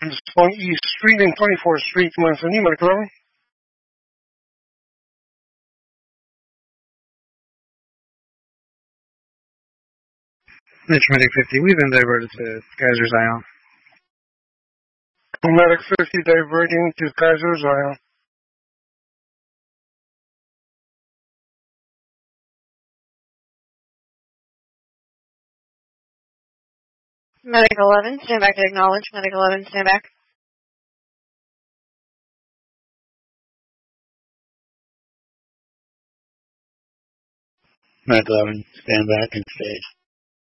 Just on East Street and 24th Street, Manzanillo, Medic 11. Mitch Medic 50, we've been diverted to Kaiser Zion. Medic 50 diverting to Kaiser Zion. Medic 11, stand back to acknowledge. Medic 11, stand back. Medic 11, stand back and stage.